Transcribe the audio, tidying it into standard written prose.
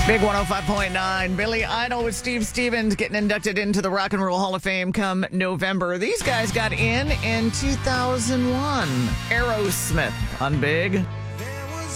Big 105.9. Billy Idol with Steve Stevens getting inducted into the Rock and Roll Hall of Fame come November. These guys got in 2001. Aerosmith on Big.